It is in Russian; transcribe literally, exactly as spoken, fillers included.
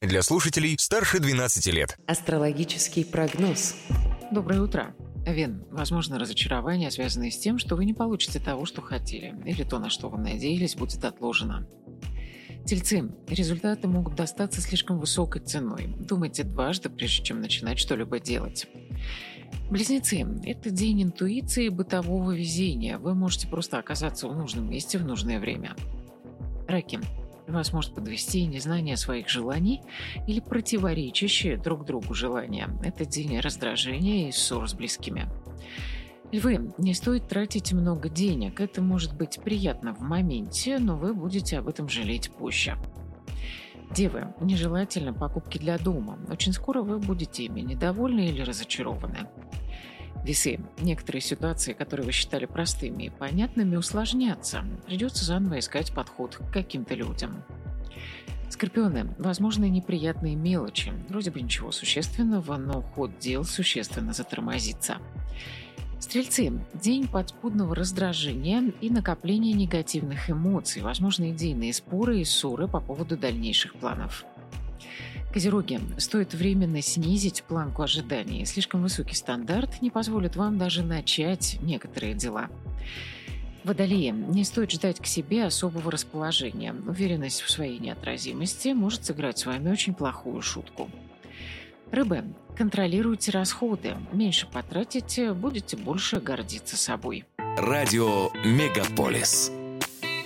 Для слушателей старше двенадцати лет. Астрологический прогноз. Доброе утро. Овен, возможно, разочарование, связанное с тем, что вы не получите того, что хотели, или то, на что вы надеялись, будет отложено. Тельцы, результаты могут достаться слишком высокой ценой. Думайте дважды, прежде чем начинать что-либо делать. Близнецы, это день интуиции и бытового везения. Вы можете просто оказаться в нужном месте в нужное время. Раки, вас может подвести незнание своих желаний или противоречащие друг другу желания. Это день раздражения и ссор с близкими. Львы, не стоит тратить много денег. Это может быть приятно в моменте, но вы будете об этом жалеть позже. Девы, нежелательно покупки для дома. Очень скоро вы будете ими недовольны или разочарованы. Весы, некоторые ситуации, которые вы считали простыми и понятными, усложнятся. Придется заново искать подход к каким-то людям. Скорпионы, возможно, неприятные мелочи. Вроде бы ничего существенного, но ход дел существенно затормозится. Стрельцы, день подспудного раздражения и накопления негативных эмоций, возможно, идейные споры и ссоры по поводу дальнейших планов. Козероги, стоит временно снизить планку ожиданий. Слишком высокий стандарт не позволит вам даже начать некоторые дела. Водолеи, не стоит ждать к себе особого расположения. Уверенность в своей неотразимости может сыграть с вами очень плохую шутку. Рыбы, контролируйте расходы. Меньше потратите, будете больше гордиться собой. Радио Мегаполис.